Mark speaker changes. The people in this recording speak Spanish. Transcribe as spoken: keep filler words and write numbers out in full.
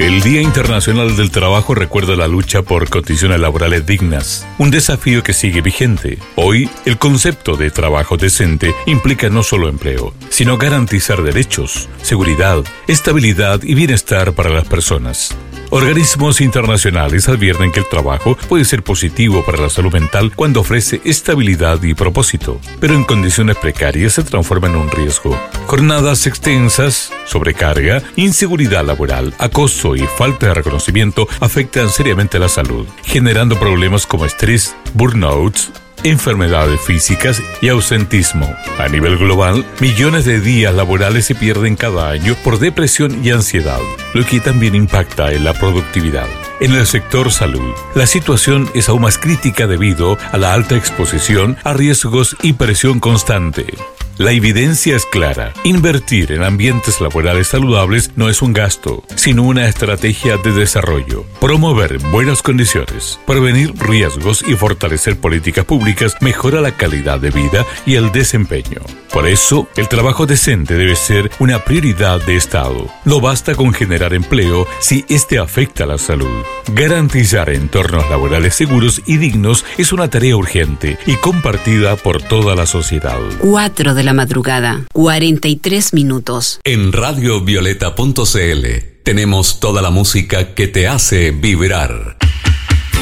Speaker 1: El Día Internacional del Trabajo recuerda la lucha por condiciones laborales dignas, un desafío que sigue vigente. Hoy, el concepto de trabajo decente implica no solo empleo, sino garantizar derechos, seguridad, estabilidad y bienestar para las personas. Organismos internacionales advierten que el trabajo puede ser positivo para la salud mental cuando ofrece estabilidad y propósito, pero en condiciones precarias se transforma en un riesgo. Jornadas extensas, sobrecarga, inseguridad laboral, acoso y falta de reconocimiento afectan seriamente la salud, generando problemas como estrés, burnouts, enfermedades físicas y ausentismo. A nivel global, millones de días laborales se pierden cada año por depresión y ansiedad, lo que también impacta en la productividad. En el sector salud, la situación es aún más crítica debido a la alta exposición a riesgos y presión constante. La evidencia es clara. Invertir en ambientes laborales saludables no es un gasto, sino una estrategia de desarrollo. Promover buenas condiciones, prevenir riesgos y fortalecer políticas públicas mejora la calidad de vida y el desempeño. Por eso, el trabajo decente debe ser una prioridad de Estado. No basta con generar empleo si este afecta a la salud. Garantizar entornos laborales seguros y dignos es una tarea urgente y compartida por toda la sociedad.
Speaker 2: cuatro de la madrugada, cuarenta y tres minutos.
Speaker 3: En radio violeta punto c l tenemos toda la música que te hace vibrar.